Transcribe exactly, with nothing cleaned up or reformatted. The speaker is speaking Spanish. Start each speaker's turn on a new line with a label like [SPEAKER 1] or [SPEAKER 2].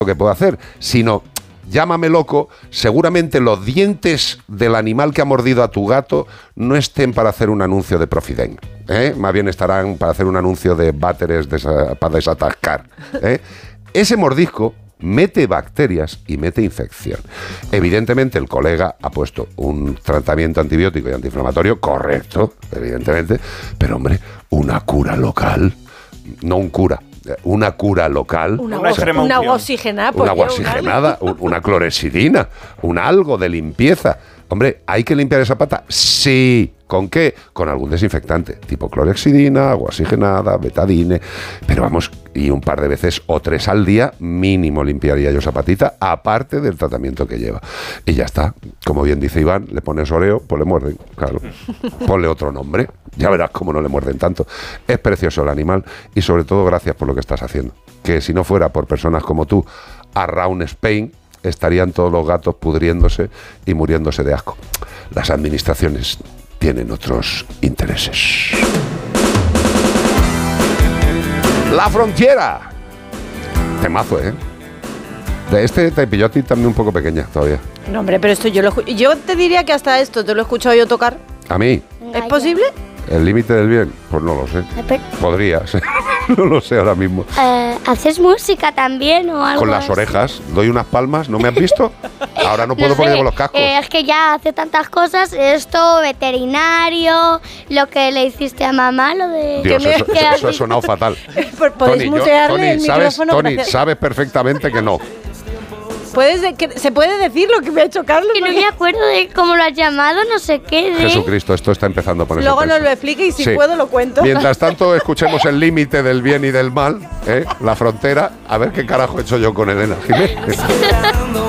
[SPEAKER 1] que puedo hacer, sino... Llámame loco, seguramente los dientes del animal que ha mordido a tu gato no estén para hacer un anuncio de Profiden, ¿eh? Más bien estarán para hacer un anuncio de váteres desa- para desatascar, ¿eh? Ese mordisco mete bacterias y mete infección. Evidentemente el colega ha puesto un tratamiento antibiótico y antiinflamatorio correcto, evidentemente, pero hombre, una cura local, no un cura. Una cura local,
[SPEAKER 2] una,
[SPEAKER 3] una,
[SPEAKER 2] agua, una agua oxigenada,
[SPEAKER 1] una agua oxigenada, una clorexidina, un algo de limpieza. Hombre, ¿hay que limpiar esa pata? Sí. ¿Con qué? Con algún desinfectante, tipo clorexidina, agua oxigenada, betadine, pero vamos, y un par de veces o tres al día mínimo limpiaría yo esa patita, aparte del tratamiento que lleva. Y ya está. Como bien dice Iván, le pones oreo, pues le muerden, claro. Ponle otro nombre, ya verás cómo no le muerden tanto. Es precioso el animal y sobre todo gracias por lo que estás haciendo. Que si no fuera por personas como tú, around Spain, estarían todos los gatos pudriéndose y muriéndose de asco. Las administraciones tienen otros intereses. La Frontera. Temazo, ¿eh? De este te pilló a ti también un poco pequeña todavía.
[SPEAKER 2] No, hombre, pero esto yo lo escu- yo te diría que hasta esto te lo he escuchado yo tocar.
[SPEAKER 1] ¿A mí?
[SPEAKER 2] ¿Es posible?
[SPEAKER 1] ¿El límite del bien? Pues no lo sé. Podría ser. No lo sé ahora mismo.
[SPEAKER 4] Eh, ¿Haces música también o algo?
[SPEAKER 1] Con las
[SPEAKER 4] así?
[SPEAKER 1] orejas, doy unas palmas, ¿no me has visto? Ahora no puedo
[SPEAKER 4] No sé,
[SPEAKER 1] porque llevo los cascos.
[SPEAKER 4] eh, es que ya hace tantas cosas, esto, veterinario, lo que le hiciste a mamá, lo de...
[SPEAKER 1] Dios,
[SPEAKER 4] que
[SPEAKER 1] eso,
[SPEAKER 4] me-
[SPEAKER 1] eso,
[SPEAKER 4] que
[SPEAKER 1] eso ha sonado fatal.
[SPEAKER 2] Podéis
[SPEAKER 1] Tony, yo-
[SPEAKER 2] mutearle
[SPEAKER 1] Tony,
[SPEAKER 2] el
[SPEAKER 1] sabes,
[SPEAKER 2] micrófono.
[SPEAKER 1] Tony,
[SPEAKER 2] gracias.
[SPEAKER 1] sabes perfectamente que no.
[SPEAKER 2] ¿Puedes de- que- ¿Se puede decir lo que me ha hecho Carlos?
[SPEAKER 4] Que no
[SPEAKER 2] Porque
[SPEAKER 4] me acuerdo de cómo lo has llamado, no sé qué, de...
[SPEAKER 1] Jesucristo, esto está empezando a ponerse
[SPEAKER 2] luego
[SPEAKER 1] tenso.
[SPEAKER 2] nos lo explique y si
[SPEAKER 1] Sí.
[SPEAKER 2] puedo lo cuento.
[SPEAKER 1] Mientras tanto, escuchemos el límite del bien y del mal, ¿eh? La frontera. A ver qué carajo he hecho yo con Elena Jiménez.